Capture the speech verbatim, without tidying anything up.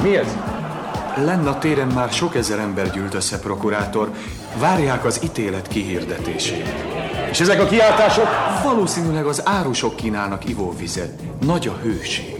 Mi ez? Lenn a téren már sok ezer ember gyűlt össze, prokurátor. Várják az ítélet kihirdetését. És ezek a kiáltások? Valószínűleg az árusok kínálnak ivóvizet. Nagy a hőség.